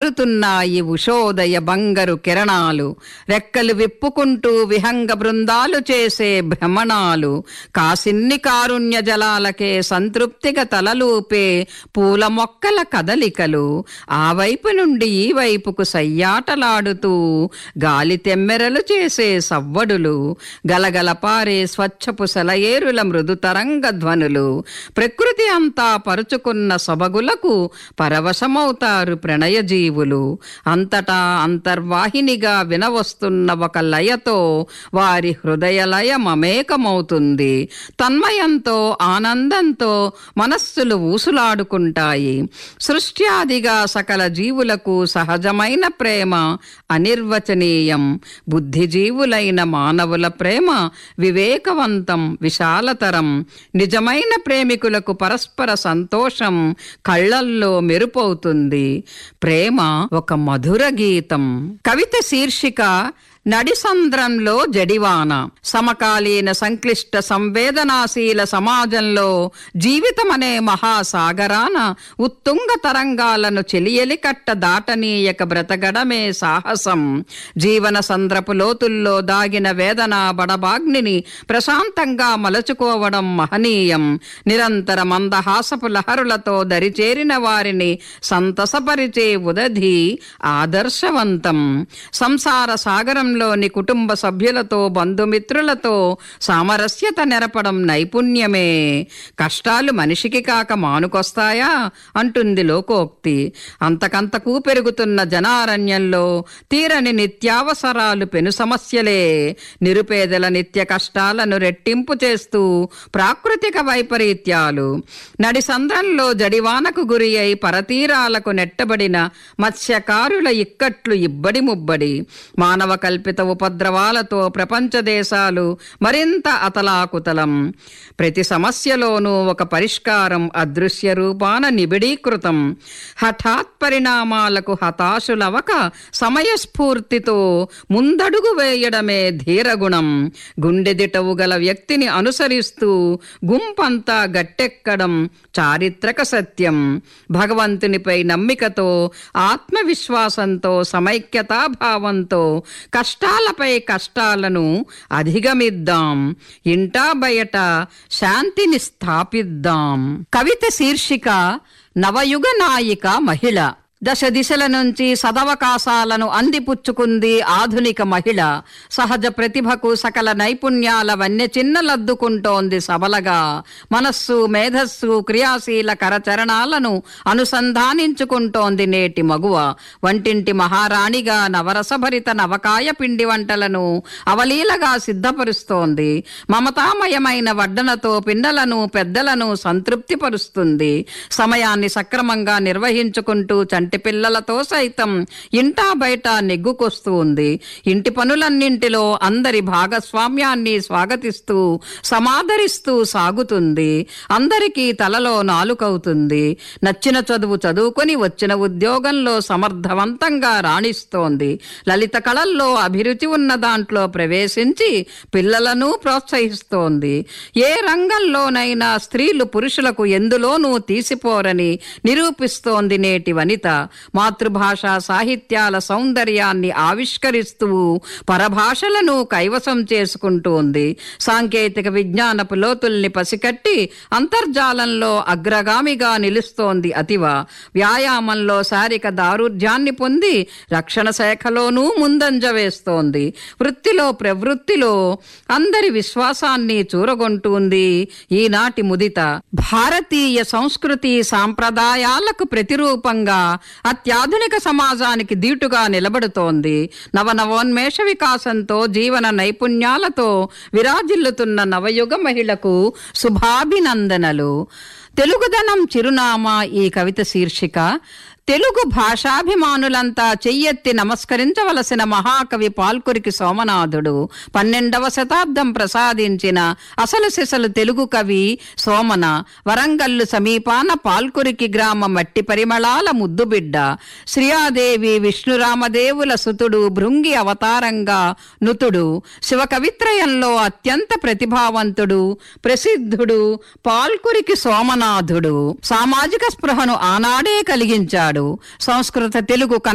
జారుతున్నాయి ఉషోదయ బంగరు కిరణాలు, రెక్కలు విప్పుకుంటూ విహంగ బృందాలు చేసే భ్రమణాలు, కాసిన్ని కారుణ్య జలాలకే సంతృప్తిగా తలలూపే పూల మొక్కల కదలికలు, ఆ వైపు నుండి ఈ వైపుకు సయ్యాటలాడుతూ గాలి తెమ్మెరలు చేసే సవ్వడులు, గలగల పారే స్వచ్ఛపు సెలయేరుల మృదు తరంగ ధ్వనులు, ప్రకృతి అంతా పరుచుకున్న సొబగులకు పరవశమవుతారు ప్రణయ జీవులు. అంతటా అంతర్వాహినిగా వినవస్తున్న ఒక లయతో వారి హృదయలయ మమేకమవుతుంది. తన్మయంతో ఆనందంతో మనస్సులు ఊసులాడుకుంటాయి. సృష్ట్యాదిగా సకల జీవులకు సహజమైన ప్రేమ అనిర్వచనీయం. బుద్ధిజీవులైన మానవుల ప్రేమ వివేకవంతం, విశాలతరం. నిజమైన ప్రేమికులకు పరస్పర సంతోషం కళ్ళల్లో మెరుపవుతుంది. ప్రేమ ఒక మధుర గీతం. కవిత శీర్షిక నడిసంద్రంలో జడివాన. సమకాలీన సంక్లిష్ట సంవేదనాశీల సమాజంలో జీవితమనే మహాసాగరాన ఉత్తుంగ తరంగాలను చెలియలికట్ట దాటనీయక బ్రతకడమే సాహసం. జీవన సంద్రపు లోతుల్లో దాగిన వేదన బడబాగ్నిని ప్రశాంతంగా మలచుకోవడం మహనీయం. నిరంతర మందహాసపు లహరులతో దరిచేరిన వారిని సంతసపరిచే ఉదధి ఆదర్శవంతం. సంసార సాగరంలోని కుటుంబ సభ్యులతో బంధుమిత్రులతో సామరస్యత నెరపడం నైపుణ్యమే. కష్టాలు మనిషికి కాక మానుకొస్తాయా అంటుంది లోకోక్తి. అంతకంతకు పెరుగుతున్న జనారణ్యంలో తీరని నిత్యావసరాలు పెను సమస్యలే. నిరుపేదల నిత్య కష్టాలను రెట్టింపు చేస్తూ ప్రాకృతిక వైపరీత్యాలు. నడిసంద్రంలో జడివానకు గురి అయి పరతీరాలకు నెట్టబడిన మత్స్యకారుల ఇక్కట్లు ఇబ్బడి ముబ్బడి. మానవ కల్పిత ఉపద్రవాలతో ప్రపంచ దేశాలు మరింత అతలాకుతలం. ప్రతి సమస్యలోనూ ఒక పరిష్కారం అదృశ్య రూపాన నిబిడీకృతం. హఠాత్ పరిణామాలకు హతాశులవక సమయస్ఫూర్తితో ముందడుగు వేయడమే ధీరగుణం. గుండెదిటవు గల వ్యక్తిని అనుసరిస్తూ గుంపంతా గట్టెక్కడం చారిత్రక సత్యం. భగవంతునిపై నమ్మికతో, ఆత్మవిశ్వాసంతో, సమైక్యతాభావంతో కష్టాలపై కష్టాలను అధిగమిద్దాం. ఇంటా బయట శాంతిని స్థాపిద్దాం. కవిత శీర్షిక నవయుగ నాయిక మహిళ. దశ దిశల నుంచి సదవకాశాలను అందిపుచ్చుకుంది ఆధునిక మహిళ. సహజ ప్రతిభకు సకల నైపుణ్యాల వన్య చిన్నలద్దుకుంటోంది సబలగా. మనస్సు, మేధస్సు, క్రియాశీల కరచరణాలను అనుసంధానించుకుంటోంది నేటి మగువ. వంటింటి మహారాణిగా నవరసభరిత నవకాయ పిండి వంటలను అవలీలగా సిద్ధపరుస్తోంది. మమతామయమైన వడ్డనతో పిన్నలను పెద్దలను సంతృప్తిపరుస్తుంది. సమయాన్ని సక్రమంగా నిర్వహించుకుంటూ ఇంటి పిల్లలతో సైతం ఇంటా బయట నెగ్గుకొస్తూ ఉంది. ఇంటి పనులన్నింటిలో అందరి భాగస్వామ్యాన్ని స్వాగతిస్తూ సమాదరిస్తూ సాగుతుంది. అందరికీ తలలో నాలుకవుతుంది. నచ్చిన చదువు చదువుకొని వచ్చిన ఉద్యోగంలో సమర్థవంతంగా రాణిస్తోంది. లలిత కళల్లో అభిరుచి ఉన్న దాంట్లో ప్రవేశించి పిల్లలను ప్రోత్సహిస్తోంది. ఏ రంగంలోనైనా స్త్రీలు పురుషులకు ఎందులోనూ తీసిపోరని నిరూపిస్తోంది నేటి వనిత. మాతృభాష సాహిత్యాల సౌందర్యాన్ని ఆవిష్కరిస్తూ పరభాషలను కైవసం చేసుకుంటోంది. సాంకేతిక విజ్ఞానపు లోతుల్ని పసికట్టి అంతర్జాలంలో అగ్రగామిగా నిలుస్తోంది అతివ. వ్యాయామంలో శారీరక దారుఢ్యాన్ని పొంది రక్షణ శాఖలోనూ ముందంజ వేస్తోంది. వృత్తిలో ప్రవృత్తిలో అందరి విశ్వాసాన్ని చూరగొంటుంది ఈనాటి ముదిత. భారతీయ సంస్కృతి సాంప్రదాయాలకు ప్రతిరూపంగా అత్యాధునిక సమాజానికి దీటుగా నిలబడుతోంది. నవనవోన్మేష వికాసంతో, జీవన నైపుణ్యాలతో విరాజిల్లుతున్న నవయుగ మహిళకు శుభాభినందనలు. తెలుగుదనం చిరునామా ఈ కవిత శీర్షిక. తెలుగు భాషాభిమానులంతా చెయ్యెత్తి నమస్కరించవలసిన మహాకవి పాల్కురికి సోమనాథుడు. 12వ శతాబ్దం ప్రసాదించిన అసలు సిసలు తెలుగు కవి సోమన. వరంగల్లు సమీపాన పాల్కురికి గ్రామ మట్టి పరిమళాల ముద్దుబిడ్డ. శ్రీయాదేవి విష్ణురామదేవుల సుతుడు, భృంగి అవతారంగా నుతుడు. శివకవిత్రయంలో అత్యంత ప్రతిభావంతుడు, ప్రసిద్ధుడు పాల్కురికి సోమనాథుడు. సామాజిక స్పృహను ఆనాడే కలిగించాడు. సంస్కృత తెలుగు